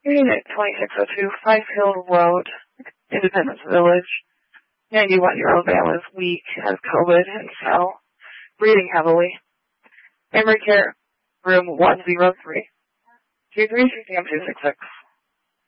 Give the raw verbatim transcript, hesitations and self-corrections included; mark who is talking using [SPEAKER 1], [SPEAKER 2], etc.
[SPEAKER 1] Unit twenty-six oh two, Five Hill Road, Independence Village. ninety-one-year-old man was weak, has COVID, and fell, breathing heavily. Memory care, room one oh three. two three six two six six.